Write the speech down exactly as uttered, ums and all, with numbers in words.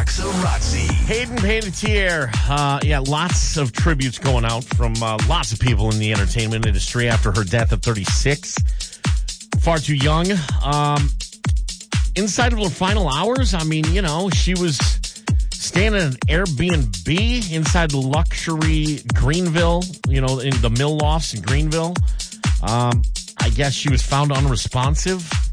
Paxarazzi. Hayden Panettiere. Uh, yeah, lots of tributes going out from uh, lots of people in the entertainment industry after her death at thirty-six. Far too young. Um, inside of her final hours, I mean, you know, she was staying at an Airbnb inside the luxury Greenville, you know, in the Mill Lofts in Greenville. Um, I guess she was found unresponsive